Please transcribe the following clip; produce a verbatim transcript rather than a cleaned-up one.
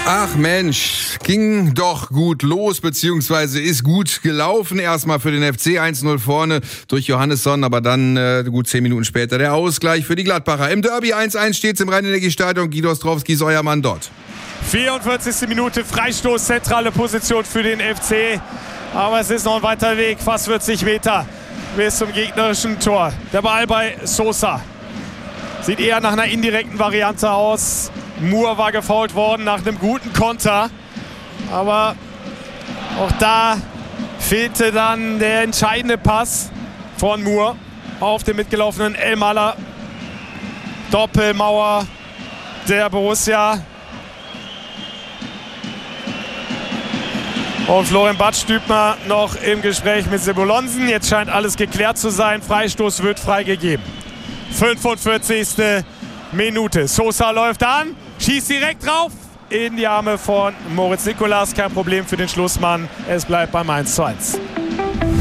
Ach Mensch, ging doch gut los, beziehungsweise ist gut gelaufen. Erstmal für den F C eins null vorne durch Johannesson, aber dann äh, gut zehn Minuten später der Ausgleich für die Gladbacher. Im Derby eins eins steht's im Rhein-Energiestadion. Guido Ostrowski ist euer Mann dort. vierundvierzigste Minute, Freistoß, zentrale Position für den F C. Aber es ist noch ein weiter Weg, fast vierzig Meter bis zum gegnerischen Tor. Der Ball bei Sosa. Sieht eher nach einer indirekten Variante aus. Moore war gefoult worden nach einem guten Konter. Aber auch da fehlte dann der entscheidende Pass von Moore auf den mitgelaufenen Elmaler. Doppelmauer der Borussia. Und Florian Badstübner noch im Gespräch mit Sebolonsen. Jetzt scheint alles geklärt zu sein. Freistoß wird freigegeben. fünfundvierzigste Minute. Sosa läuft an, schießt direkt drauf in die Arme von Moritz Nicolas. Kein Problem für den Schlussmann. Es bleibt beim eins zu eins.